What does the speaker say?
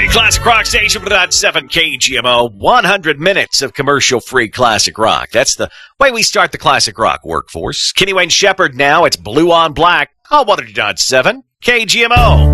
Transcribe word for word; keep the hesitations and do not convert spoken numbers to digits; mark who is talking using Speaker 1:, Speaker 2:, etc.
Speaker 1: Classic Rock Station without seven K G M O. one hundred minutes of commercial-free classic rock. That's the way we start the classic rock workforce. Kenny Wayne Shepherd now. It's Blue on Black on one hundred point seven K G M O.